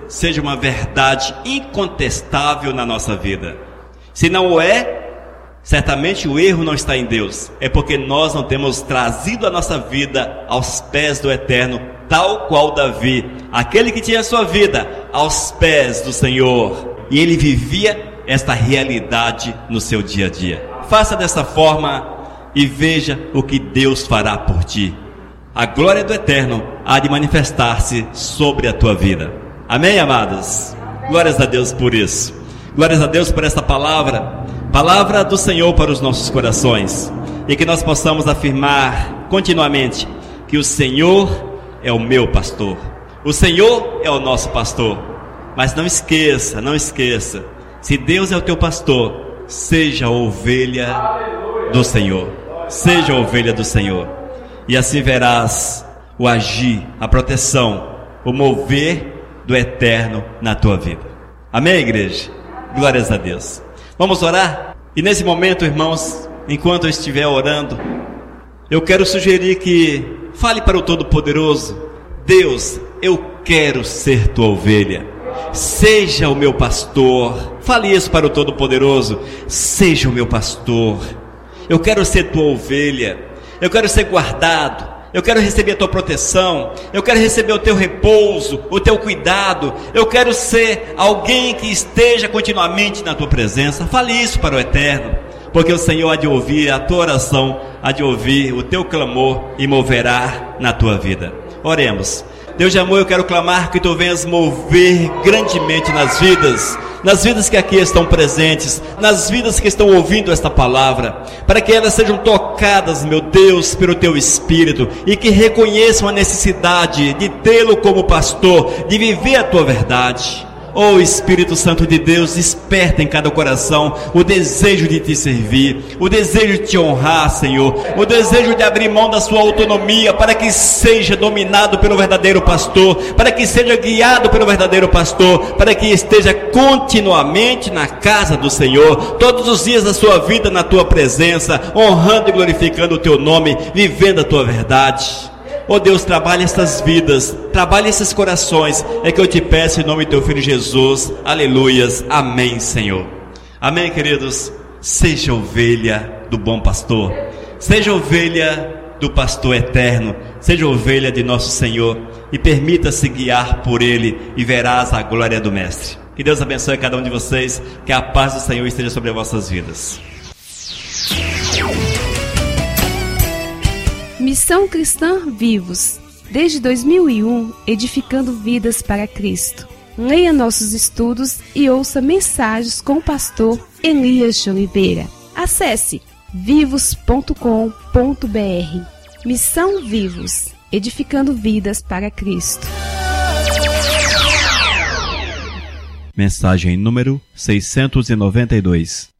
seja uma verdade incontestável na nossa vida. Se não o é, certamente o erro não está em Deus. É porque nós não temos trazido a nossa vida aos pés do Eterno, tal qual Davi, aquele que tinha a sua vida aos pés do Senhor. E ele vivia esta realidade no seu dia a dia. Faça dessa forma e veja o que Deus fará por ti. A glória do Eterno há de manifestar-se sobre a tua vida. Amém, amados? Glórias a Deus por isso. Glórias a Deus por esta palavra, palavra do Senhor para os nossos corações. E que nós possamos afirmar continuamente que o Senhor é o meu pastor. O Senhor é o nosso pastor. Mas não esqueça, se Deus é o teu pastor, seja ovelha do Senhor. Seja ovelha do Senhor. E assim verás o agir, a proteção, o mover do Eterno na tua vida. Amém, igreja? Glórias a Deus. Vamos orar? E nesse momento, irmãos, enquanto eu estiver orando, eu quero sugerir que fale para o Todo-Poderoso: Deus, eu quero ser tua ovelha. Seja o meu pastor. Fale isso para o Todo-Poderoso: seja o meu pastor. Eu quero ser tua ovelha. Eu quero ser guardado. Eu quero receber a tua proteção. Eu quero receber o teu repouso, o teu cuidado. Eu quero ser alguém que esteja continuamente na tua presença. Fale isso para o Eterno, porque o Senhor há de ouvir a tua oração, há de ouvir o teu clamor e moverá na tua vida. Oremos. Deus de amor, eu quero clamar que tu venhas mover grandemente nas vidas que aqui estão presentes, nas vidas que estão ouvindo esta palavra, para que elas sejam tocadas, meu Deus, pelo teu Espírito, e que reconheçam a necessidade de tê-lo como pastor, de viver a tua verdade. Oh Espírito Santo de Deus, desperta em cada coração o desejo de te servir, o desejo de te honrar, Senhor, o desejo de abrir mão da sua autonomia, para que seja dominado pelo verdadeiro pastor, para que seja guiado pelo verdadeiro pastor, para que esteja continuamente na casa do Senhor, todos os dias da sua vida na tua presença, honrando e glorificando o teu nome, vivendo a tua verdade. Oh Deus, trabalha estas vidas, trabalha esses corações, é que eu te peço em nome do teu Filho Jesus, aleluias, amém, Senhor. Amém, queridos. Seja ovelha do bom pastor, seja ovelha do pastor eterno, seja ovelha de nosso Senhor, e permita-se guiar por Ele, e verás a glória do Mestre. Que Deus abençoe cada um de vocês, que a paz do Senhor esteja sobre as vossas vidas. Missão Cristã Vivos, desde 2001, edificando vidas para Cristo. Leia nossos estudos e ouça mensagens com o pastor Elias de Oliveira. Acesse vivos.com.br. Missão Vivos, edificando vidas para Cristo. Mensagem número 692.